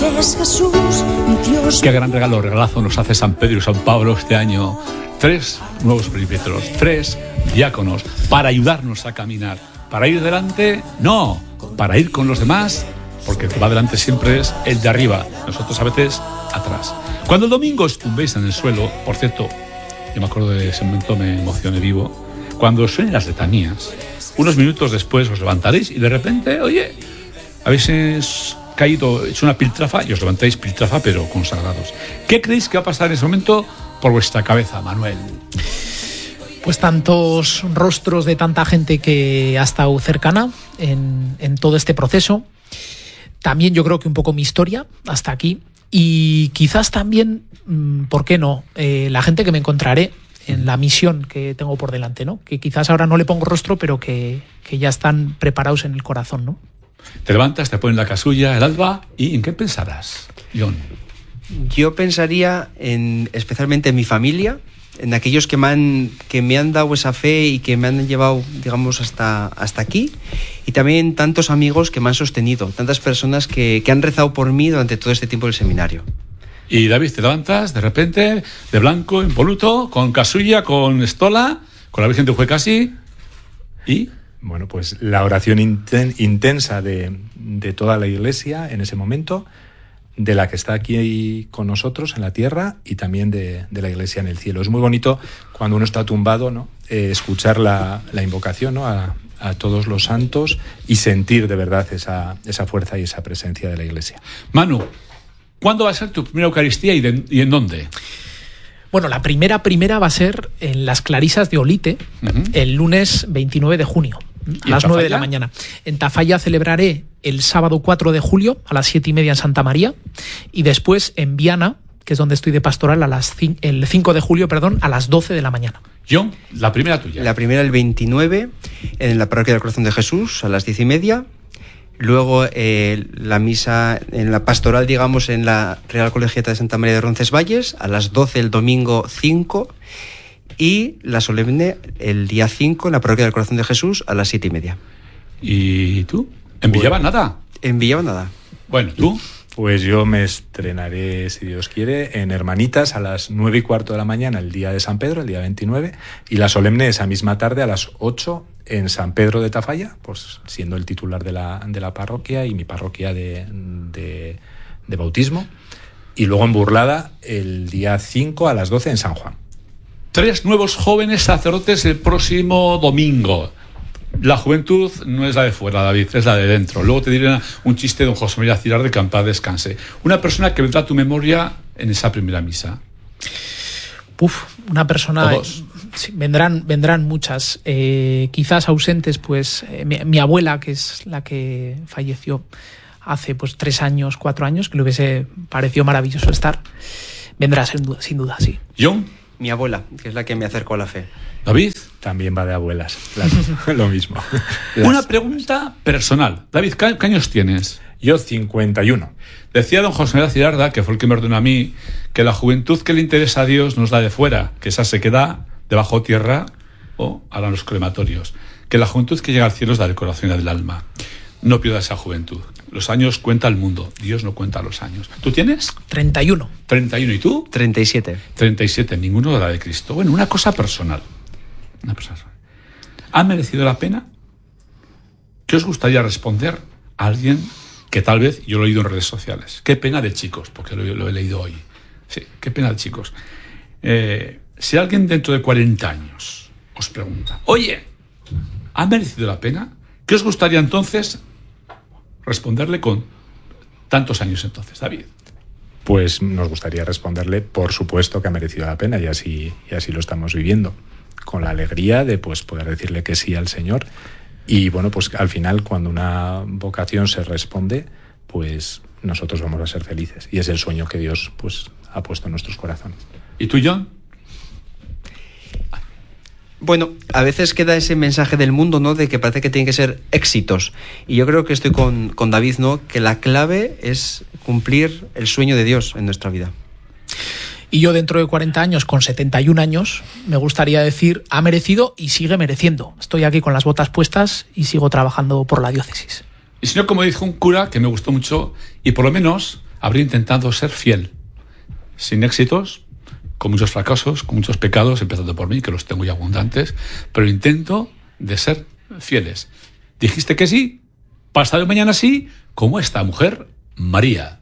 Es Jesús, mi Dios. Qué gran regalazo nos hace San Pedro y San Pablo este año. 3 nuevos presbíteros, 3 diáconos para ayudarnos a caminar. Para ir delante, no, para ir con los demás, porque el que va delante siempre es el de arriba, nosotros a veces atrás. Cuando el domingo os tumbéis en el suelo, por cierto, yo me acuerdo de ese momento, me emocioné vivo, cuando suenen las letanías, unos minutos después os levantaréis y de repente, oye, habéis caído, hecho una piltrafa y os levantáis piltrafa pero consagrados. ¿Qué creéis que va a pasar en ese momento por vuestra cabeza, Manuel? Pues tantos rostros de tanta gente que ha estado cercana en todo este proceso. También yo creo que un poco mi historia hasta aquí. Y quizás también, ¿por qué no? La gente que me encontraré en la misión que tengo por delante, ¿no? Que quizás ahora no le pongo rostro, pero que ya están preparados en el corazón, ¿no? Te levantas, te pones la casulla, el alba, ¿y en qué pensarás, John? Yo pensaría especialmente en mi familia, en aquellos que me han dado esa fe y que me han llevado, digamos, hasta aquí, y también tantos amigos que me han sostenido, tantas personas que han rezado por mí durante todo este tiempo del seminario. Y David, te levantas de repente, de blanco, impoluto, con casulla, con estola, con la Virgen de Juecasi, y... Bueno, pues la oración intensa de toda la Iglesia en ese momento, de la que está aquí con nosotros en la tierra y también de la Iglesia en el cielo. Es muy bonito cuando uno está tumbado, ¿no? Escuchar la invocación, ¿no? a todos los santos y sentir de verdad esa fuerza y esa presencia de la Iglesia. Manu, ¿cuándo va a ser tu primera Eucaristía y en dónde? Bueno, la primera va a ser en las Clarisas de Olite, el lunes 29 de junio, a las 9 de la mañana. En Tafalla celebraré el sábado 4 de julio a las 7:30 en Santa María, y después en Viana, que es donde estoy de pastoral, el 5 de julio, a las 12 de la mañana. John, la primera tuya. La primera el 29 en la Parroquia del Corazón de Jesús a las 10:30. Luego la misa en la pastoral, digamos, en la Real Colegiata de Santa María de Roncesvalles a las 12 el domingo 5, y la solemne el día 5 en la Parroquia del Corazón de Jesús a las 7:30. ¿Y tú? ¿En Villavanada? En Villavanada. Bueno, ¿tú? Pues yo me estrenaré, si Dios quiere, en Hermanitas a las 9:15 de la mañana el día de San Pedro, el día 29, y la solemne esa misma tarde a las 8 en San Pedro de Tafalla, pues siendo el titular de la parroquia y mi parroquia de bautismo, y luego en Burlada el día 5 a las 12 en San Juan. 3 nuevos jóvenes sacerdotes el próximo domingo. La juventud no es la de fuera, David, es la de dentro. Luego te diré un chiste de don José María Cirarde, que en paz descanse. Una persona que vendrá a tu memoria en esa primera misa. Una persona... Sí, vendrán muchas. Quizás ausentes, pues mi abuela, que es la que falleció hace 3 años, 4 años, que le hubiese parecido maravilloso estar. Vendrá sin duda, sí. ¿John? Mi abuela, que es la que me acercó a la fe. ¿David? También va de abuelas, lo mismo. Una pregunta personal. David, ¿qué años tienes? Yo 51. Decía don José María Cirarda, que fue el que me ordenó a mí, que la juventud que le interesa a Dios no es la de fuera, que esa se queda debajo tierra o a los crematorios. Que la juventud que llega al cielo es la del corazón y la del alma. No pierdas esa juventud. Los años cuenta el mundo, Dios no cuenta los años. ¿Tú tienes? 31. 31, ¿y tú? 37. 37, ninguno de la de Cristo. Bueno, una cosa personal. ¿Ha merecido la pena? ¿Qué os gustaría responder a alguien que tal vez yo lo he oído en redes sociales? Qué pena de chicos, porque lo he leído hoy. Sí, qué pena de chicos. Si alguien dentro de 40 años os pregunta, oye, ¿ha merecido la pena? ¿Qué os gustaría entonces responderle con tantos años entonces, David? Pues nos gustaría responderle, por supuesto que ha merecido la pena, y así lo estamos viviendo, con la alegría de poder decirle que sí al Señor. Y bueno, pues al final, cuando una vocación se responde, pues nosotros vamos a ser felices, y es el sueño que Dios ha puesto en nuestros corazones. ¿Y tú, John? Bueno, a veces queda ese mensaje del mundo, ¿no?, de que parece que tienen que ser éxitos. Y yo creo que estoy con David, ¿no?, que la clave es cumplir el sueño de Dios en nuestra vida. Y yo dentro de 40 años, con 71 años, me gustaría decir, ha merecido y sigue mereciendo. Estoy aquí con las botas puestas y sigo trabajando por la diócesis. Y si no, como dijo un cura que me gustó mucho, y por lo menos habría intentado ser fiel, sin éxitos, con muchos fracasos, con muchos pecados, empezando por mí, que los tengo ya abundantes, pero intento de ser fieles. Dijiste que sí, pasado mañana sí, como esta mujer, María.